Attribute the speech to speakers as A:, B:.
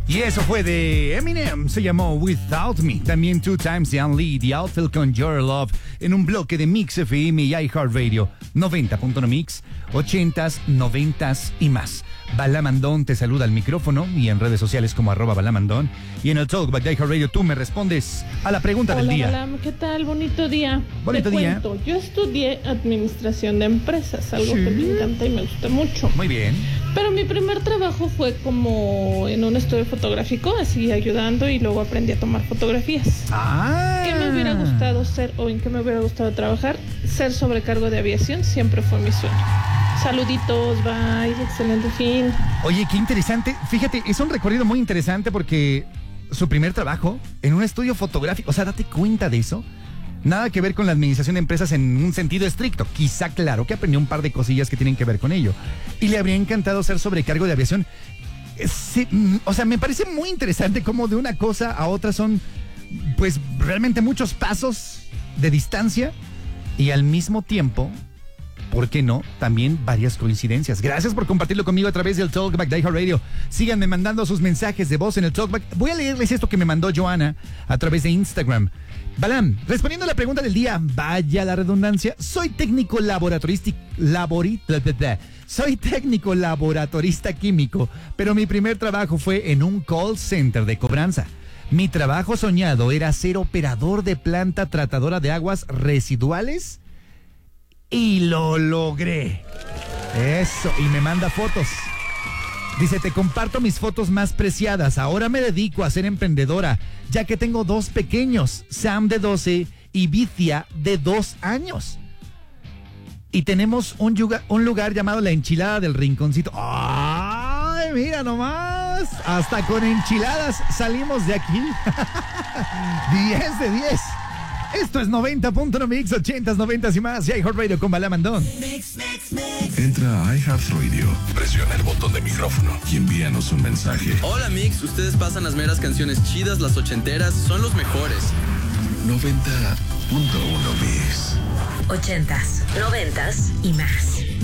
A: Y eso fue de Eminem, se llamó Without Me. También Two Times the Only, The Outfield con Your Love, en un bloque de Mix FM y iHeartRadio. 90.1 Mix, 80s, 90s y más. Balamandón te saluda al micrófono y en redes sociales como @Balamandón. Y en el Talkback de iHeartRadio tú me respondes a la pregunta del día.
B: Hola, ¿qué tal? Bonito día.
A: Bonito día.
B: Cuento, yo estudié administración de empresas, algo que me encanta y me gusta mucho.
A: Muy bien.
B: Pero mi primer trabajo fue como en un estudio fotográfico, así ayudando, y luego aprendí a tomar fotografías. ¿Qué me hubiera gustado ser o en qué me hubiera gustado trabajar? Ser sobrecargo de aviación siempre fue mi sueño. Saluditos, bye, excelente fin.
A: Oye, qué interesante. Fíjate, es un recorrido muy interesante porque su primer trabajo en un estudio fotográfico, o sea, date cuenta de eso. Nada que ver con la administración de empresas en un sentido estricto. Quizá, claro, que aprendió un par de cosillas que tienen que ver con ello. Y le habría encantado ser sobrecargo de aviación. Sí, o sea, me parece muy interesante cómo de una cosa a otra son, pues, realmente muchos pasos de distancia y al mismo tiempo, ¿por qué no? También varias coincidencias. Gracias por compartirlo conmigo a través del Talkback de iHeartRadio. Síganme mandando sus mensajes de voz en el Talkback. Voy a leerles esto que me mandó Joana a través de Instagram. Balam, respondiendo a la pregunta del día, vaya la redundancia, soy técnico laboratorista químico, pero mi primer trabajo fue en un call center de cobranza. Mi trabajo soñado era ser operador de planta tratadora de aguas residuales y lo logré. Eso, y me manda fotos. Dice, te comparto mis fotos más preciadas. Ahora me dedico a ser emprendedora, ya que tengo 2 pequeños, Sam de 12 y Vicia de 2 años. Y tenemos un lugar llamado La Enchilada del Rinconcito. ¡Ay, mira nomás! Hasta con enchiladas salimos de aquí. 10 de 10. Esto es 90.1 Mix, 80s, 90s y más. Y iHeartRadio con Balamandón.
C: Entra a iHeartRadio, presiona el botón de micrófono y envíanos un mensaje.
D: Hola Mix, ustedes pasan las meras canciones chidas, las ochenteras, son los mejores.
C: 90.1 Mix.
E: 80s, 90s y más.